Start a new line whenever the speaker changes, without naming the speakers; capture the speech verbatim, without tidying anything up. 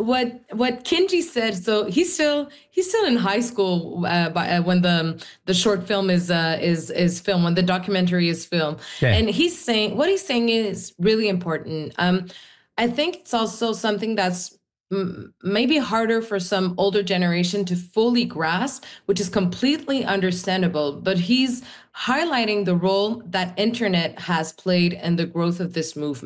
what what Kinji said, so he's still he's still in high school uh, by, uh, when the the short film is uh, is is filmed, when the documentary is filmed,
Yeah.
and he's saying what he's saying is really important. Um, I think it's also something that's m- maybe harder for some older generation to fully grasp, which is completely understandable. But he's highlighting the role that internet has played in the growth of this movement.